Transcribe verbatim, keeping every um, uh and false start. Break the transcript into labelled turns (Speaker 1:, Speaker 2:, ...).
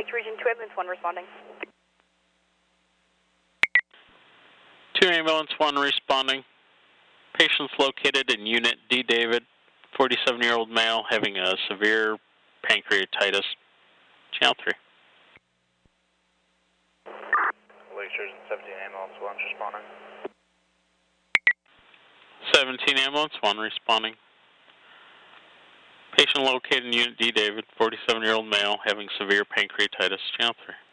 Speaker 1: Lake Region two, Ambulance one responding.
Speaker 2: two Ambulance one responding. Patient's located in Unit D. David, forty-seven-year-old male having a severe pancreatitis. Channel three.
Speaker 3: Lake Region seventeen, Ambulance one responding.
Speaker 2: seventeen Ambulance one responding. Patient located in Unit D. David, forty-seven-year-old male having severe pancreatitis. Channel three.